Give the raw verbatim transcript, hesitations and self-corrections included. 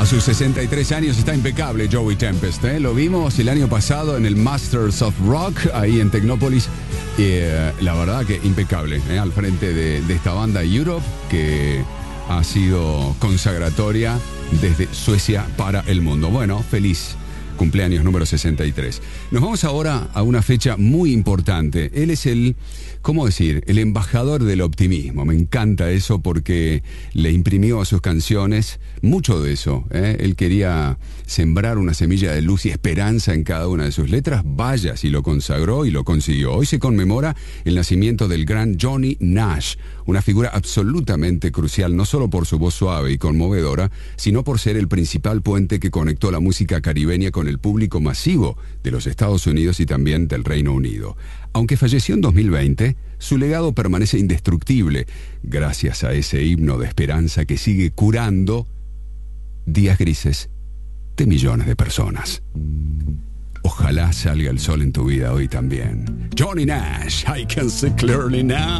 sus sesenta y tres años está impecable Joey Tempest, ¿eh? Lo vimos el año pasado en el Masters of Rock, ahí en Tecnópolis. Eh, la verdad que impecable, ¿eh? Al frente de, de esta banda Europe, que ha sido consagratoria desde Suecia para el mundo. Bueno, feliz cumpleaños número sesenta y tres. Nos vamos ahora a una fecha muy importante. Él es el, ¿cómo decir?, el embajador del optimismo. Me encanta eso porque le imprimió a sus canciones mucho de eso, ¿eh? Él quería sembrar una semilla de luz y esperanza en cada una de sus letras. Vaya si lo consagró y lo consiguió. Hoy se conmemora el nacimiento del gran Johnny Nash, una figura absolutamente crucial, no solo por su voz suave y conmovedora, sino por ser el principal puente que conectó la música caribeña con el público masivo de los Estados Unidos y también del Reino Unido. Aunque falleció en dos mil veinte, su legado permanece indestructible, gracias a ese himno de esperanza que sigue curando días grises de millones de personas. Ojalá salga el sol en tu vida hoy también. Johnny Nash, I can see clearly now.